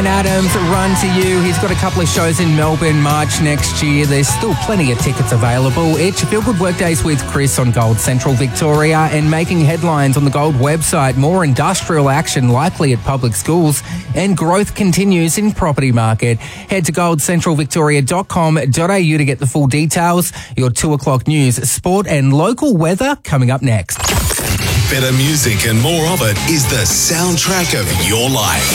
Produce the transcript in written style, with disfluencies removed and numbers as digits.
Adams, Run to You. He's got a couple of shows in Melbourne March next year. There's still plenty of tickets available. It's Feel Good Workdays with Chris on Gold Central Victoria, and making headlines on the Gold website. More industrial action likely at public schools, and growth continues in property market. Head to goldcentralvictoria.com.au to get the full details. Your 2 o'clock news, sport and local weather coming up next. Better music and more of it is the soundtrack of your life.